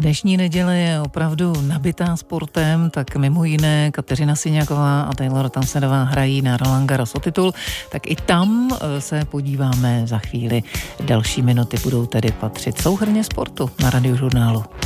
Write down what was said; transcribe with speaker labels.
Speaker 1: Dnešní neděle je opravdu nabitá sportem, tak mimo jiné Kateřina Syňáková a Taylor Townsendová hrají na Roland Garros o titul, tak i tam se podíváme za chvíli. Další minuty budou tedy patřit souhrnně sportu na Radiožurnálu.